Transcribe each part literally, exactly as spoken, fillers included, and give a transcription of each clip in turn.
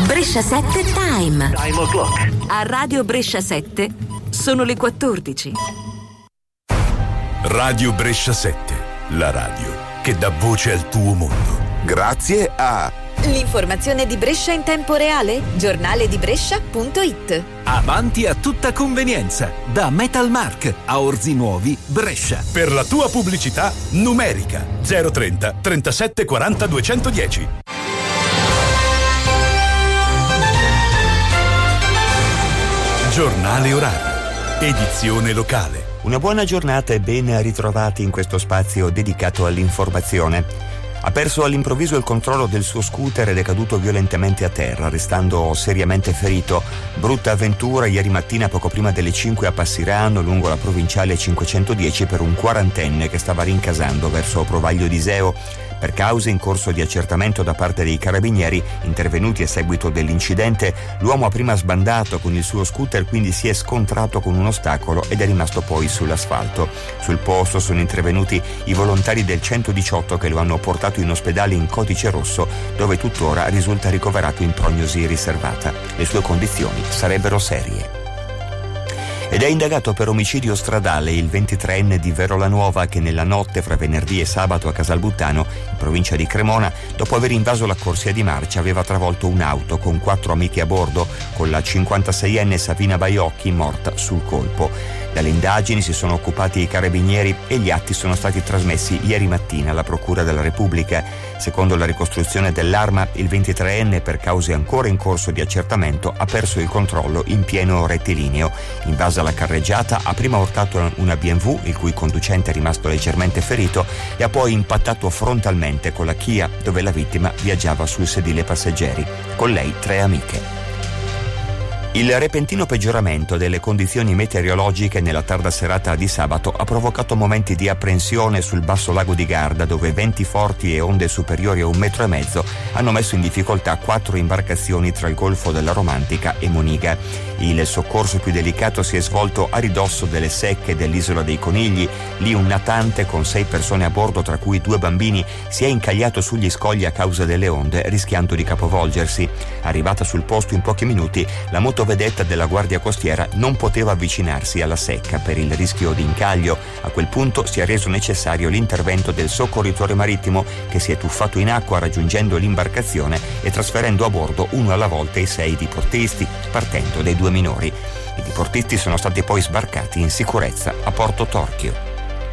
Brescia sette Time. Time o'clock. A Radio Brescia sette sono le quattordici. Radio Brescia sette, la radio che dà voce al tuo mondo. Grazie a l'informazione di Brescia in tempo reale, giornale di Brescia punto it. Avanti a tutta convenienza, da Metalmark a Orzi Nuovi, Brescia. Per la tua pubblicità numerica zero trenta trentasette quaranta duecentodieci. Giornale orario, edizione locale. Una buona giornata e ben ritrovati in questo spazio dedicato all'informazione. Ha perso all'improvviso il controllo del suo scooter ed è caduto violentemente a terra, restando seriamente ferito. Brutta avventura ieri mattina poco prima delle cinque a Passirano, lungo la provinciale cinquecentodieci, per un quarantenne che stava rincasando verso Provaglio d'Iseo. Per cause in corso di accertamento da parte dei carabinieri intervenuti a seguito dell'incidente, l'uomo ha prima sbandato con il suo scooter, quindi si è scontrato con un ostacolo ed è rimasto poi sull'asfalto. Sul posto sono intervenuti i volontari del centodiciotto che lo hanno portato in ospedale in codice rosso, dove tuttora risulta ricoverato in prognosi riservata. Le sue condizioni sarebbero serie. Ed è indagato per omicidio stradale il ventitreenne di Verolanuova che nella notte fra venerdì e sabato a Casalbuttano, in provincia di Cremona, dopo aver invaso la corsia di marcia, aveva travolto un'auto con quattro amiche a bordo, con la cinquantaseienne Savina Baiocchi morta sul colpo. Dalle indagini si sono occupati i carabinieri e gli atti sono stati trasmessi ieri mattina alla Procura della Repubblica. Secondo la ricostruzione dell'Arma, il ventitreenne, per cause ancora in corso di accertamento, ha perso il controllo in pieno rettilineo. In base alla carreggiata ha prima urtato una B M W, il cui conducente è rimasto leggermente ferito, e ha poi impattato frontalmente con la Kia, dove la vittima viaggiava sul sedile passeggeri. Con lei tre amiche. Il repentino peggioramento delle condizioni meteorologiche nella tarda serata di sabato ha provocato momenti di apprensione sul basso lago di Garda, dove venti forti e onde superiori a un metro e mezzo hanno messo in difficoltà quattro imbarcazioni tra il Golfo della Romantica e Moniga. Il soccorso più delicato si è svolto a ridosso delle secche dell'Isola dei Conigli. Lì un natante con sei persone a bordo, tra cui due bambini, si è incagliato sugli scogli a causa delle onde, rischiando di capovolgersi. Arrivata sul posto in pochi minuti, la motovedetta della Guardia Costiera non poteva avvicinarsi alla secca per il rischio di incaglio. A quel punto si è reso necessario l'intervento del soccorritore marittimo, che si è tuffato in acqua raggiungendo l'imbarcazione e trasferendo a bordo uno alla volta i sei diportisti, partendo dai due minori. I diportisti sono stati poi sbarcati in sicurezza a Porto Torchio.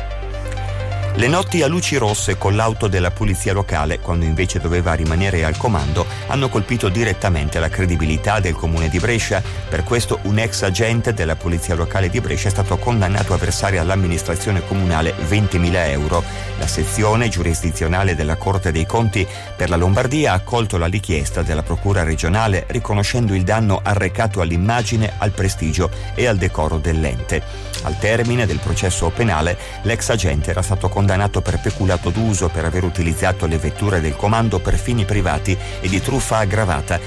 Le notti a luci rosse con l'auto della polizia locale, quando invece doveva rimanere al comando, hanno colpito direttamente la credibilità del comune di Brescia. Per questo un ex agente della polizia locale di Brescia è stato condannato a versare all'amministrazione comunale ventimila euro. La sezione giurisdizionale della Corte dei Conti per la Lombardia ha accolto la richiesta della Procura regionale, riconoscendo il danno arrecato all'immagine, al prestigio e al decoro dell'ente. Al termine del processo penale, l'ex agente era stato condannato per peculato d'uso per aver utilizzato le vetture del comando per fini privati e di truffa aggravata